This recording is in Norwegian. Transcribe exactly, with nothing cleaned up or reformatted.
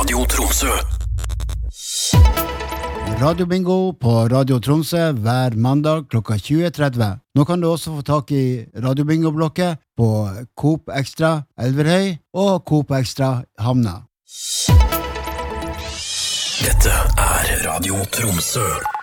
Radio Tromsø. Radio Bingo på Radio Tromsø hver mandag klokka tjue tretti. Nå kan du også få tak i Radio Bingo-blokket på Coop Extra Elverhøy og Coop Extra Hamna. Dette er Radio Tromsø.